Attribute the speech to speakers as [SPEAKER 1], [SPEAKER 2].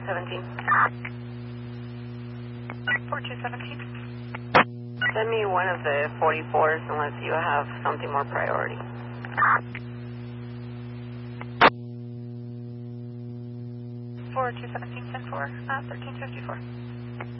[SPEAKER 1] 4217.
[SPEAKER 2] 4217.
[SPEAKER 1] Send me one of the 44s unless you have something more priority.
[SPEAKER 2] 4217, 10-4, 1354.